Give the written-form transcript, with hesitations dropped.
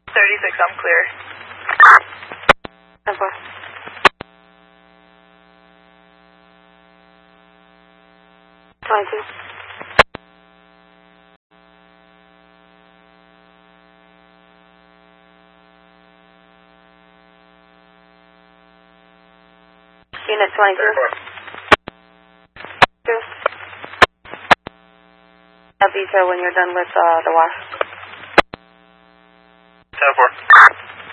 36, I'm clear. 10-4. Unit 22. 2. Have detail when you're done with the wash. 10-4.